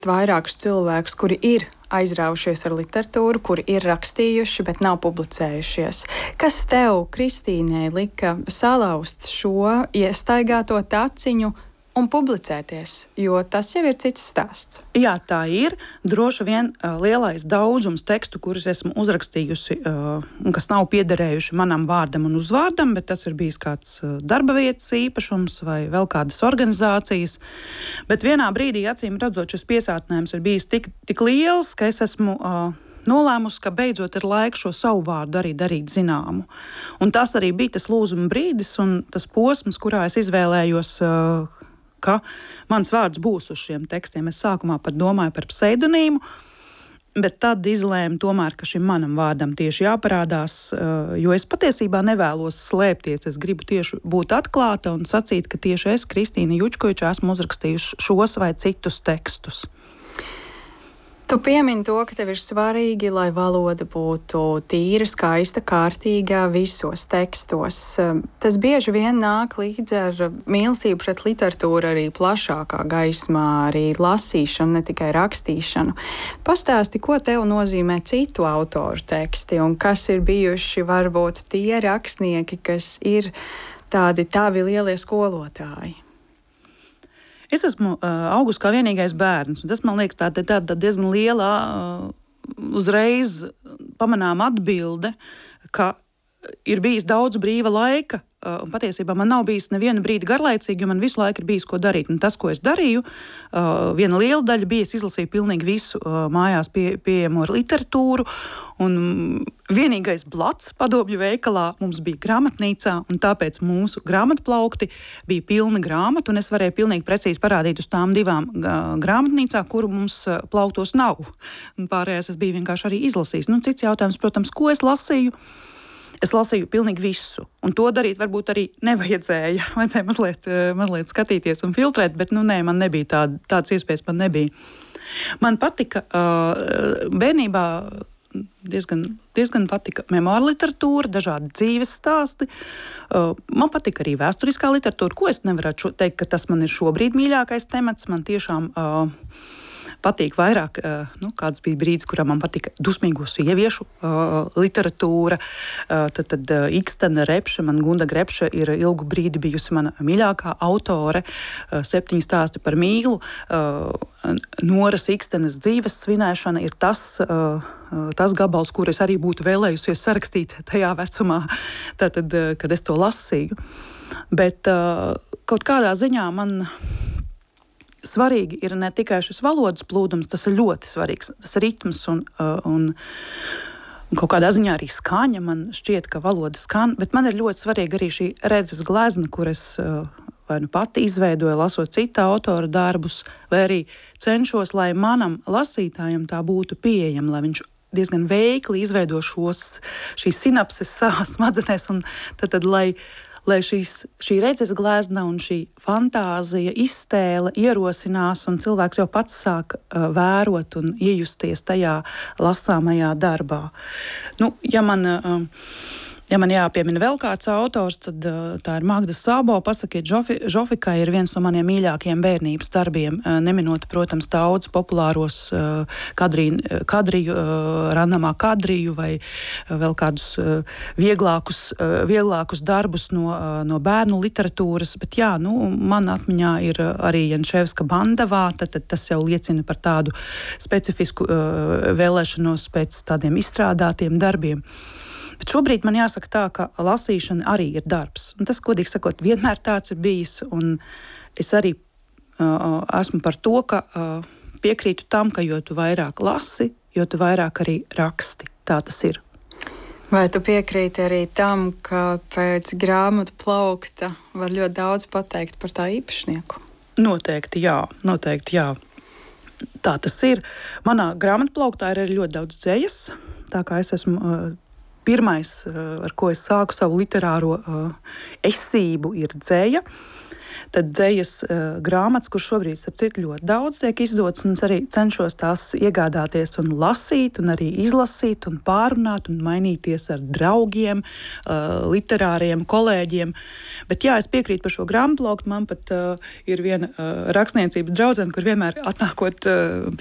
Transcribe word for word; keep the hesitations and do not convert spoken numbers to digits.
vairākus cilvēkus, kuri ir aizraujušies ar literatūru, kuri ir rakstījuši, bet nav publicējušies. Kas tev, Kristīnei, lika salauzt šo iestaigāto taciņu un publicēties, jo tas jau ir cits stāsts? Jā, tā ir. Droši vien uh, lielais daudzums tekstu, kurus esmu uzrakstījusi, uh, un kas nav piederējuši manam vārdam un uzvārdam, bet tas ir bijis kāds uh, darba vietas īpašums vai vēl kādas organizācijas. Bet vienā brīdī, acīm redzot, šis piesātinājums ir bijis tik, tik liels, ka es esmu uh, nolēmusi, ka beidzot ir laiks šo savu vārdu arī darīt zināmu. Un tas arī bija tas lūzuma brīdis un tas posms, kurā es izvēlējos, uh, ka mans vārds būs uz šiem tekstiem. Es sākumā pat domāju par pseidonīmu, bet tad izlēmu tomēr, ka šim manam vārdam tieši jāparādās, jo es patiesībā nevēlos slēpties. Es gribu tieši būt atklāta un sacīt, ka tieši es, Kristīna Jučkoviča, esmu uzrakstījuši šos vai citus tekstus. Tu piemini to, ka tev ir svarīgi, lai valoda būtu tīra, skaista, kārtīga visos tekstos. Tas bieži vien nāk līdz ar mīlestību pret literatūru arī plašākā gaismā, arī lasīšanu, ne tikai rakstīšanu. Pastāsti, ko tev nozīmē citu autoru teksti un kas ir bijuši varbūt tie rakstnieki, kas ir tādi tavi lielie skolotāji? Es esmu uh, augusi kā vienīgais bērns, un tas, man liekas, tāda tā, tā diezgan liela, uh, uzreiz pamanām atbilde, ka ir bijis daudz brīva laika, uh, un patiesībā man nav bijis neviena brīdi garlaicīgi, jo man visu laiku ir bijis ko darīt. Un tas, ko es darīju, uh, viena liela daļa bija, es izlasīju pilnīgi visu uh, mājās pie, pieejamo literatūru, un vienīgais blats padomju veikalā mums bija grāmatnīcā, un tāpēc mūsu grāmatplaukti bija pilni grāmatu, un es varēju pilnīgi precīzi parādīt uz tām divām uh, grāmatnīcā, kuru mums uh, plauktos nav. Un pārējās es biju vienkārši arī izlasījis. Nu, cits jautājums, protams, ko es lasīju? Es lasīju pilnīgi visu, un to darīt varbūt arī nevajadzēja. Vajadzēja mazliet, mazliet skatīties un filtrēt, bet nu nē, man nebija tāda, tādas iespējas, man nebija. Man patika uh, bērnībā diezgan, diezgan patika memoāra literatūra, dažādi dzīves stāsti. Uh, man patika arī vēsturiskā literatūra, ko es nevarētu teikt, ka tas man ir šobrīd mīļākais temats. Man tiešām uh, patīk vairāk, uh, nu, kāds bija brīdis, kurā man patika dusmīgo sieviešu uh, literatūra. Uh, tad tad uh, Ikstena Repše, man Gunda Grepše ir ilgu brīdi bijusi mana mīļākā autore. Uh, septiņi stāsti par mīlu. Uh, Noras Ikstenes dzīves svinēšana ir tas, uh, tas gabals, kur es arī būtu vēlējusies sarakstīt tajā vecumā, tātad, kad es to lasīju. Bet uh, kaut kādā ziņā man svarīgi ir ne tikai šis valodas plūdums, tas ir ļoti svarīgs, tas ritms un, un, un kaut kādā ziņā arī skaņa. Man šķiet, ka valoda skan, bet man ir ļoti svarīga arī šī redzes glezna, kur es vai nu pati izveidoju, lasot cita autora darbus, vai arī cenšos, lai manam lasītājam tā būtu pieejama, lai viņš diezgan veikli izveido šos, šīs sinapses savā smadzenēs, un tad, tad lai lai šīs, šī redzes glezna un šī fantāzija, iztēle ierosinās, un cilvēks jau pats sāk uh, vērot un iejusties tajā lasāmajā darbā. Nu, ja man, uh, ja man jāpiemina vēl kāds autors, tad uh, tā ir Magda Sabo. Pasakiet, Žofi, Žofikai ir viens no maniem mīļākajiem bērnības darbiem, uh, neminot, protams, daudz populāros uh, kadrī, kadriju, uh, Randamā Kadriju vai uh, vēl kādus uh, vieglākus, uh, vieglākus darbus no, uh, no bērnu literatūras. Bet jā, nu, man atmiņā ir arī Jančevska Bandavā, tad, tad tas jau liecina par tādu specifisku uh, vēlēšanos pēc tādiem izstrādātiem darbiem. Bet šobrīd man jāsaka tā, ka lasīšana arī ir darbs. Un tas, godīgi sakot, vienmēr tāds ir bijis. Un es arī uh, esmu par to, ka uh, piekrītu tam, ka jo tu vairāk lasi, jo tu vairāk arī raksti. Tā tas ir. Vai tu piekrīti arī tam, ka pēc grāmatu plaukta var ļoti daudz pateikt par tā īpašnieku? Noteikti jā, noteikti jā. Tā tas ir. Manā grāmatu plauktā ir arī ļoti daudz dzejas. Tā kā es esmu... Uh, Pirmais, ar ko es sāku savu literāro uh, esību, ir dzeja. tad dzējas uh, grāmatas, kur šobrīd, starp citu, ļoti daudz tiek izdotas, un es arī cenšos tās iegādāties un lasīt, un arī izlasīt, un pārunāt, un mainīties ar draugiem, uh, literāriem kolēģiem. Bet jā, es piekrītu par šo grāmatplauktu. Man pat uh, ir viena uh, rakstniecības draudzene, kur vienmēr atnākot uh,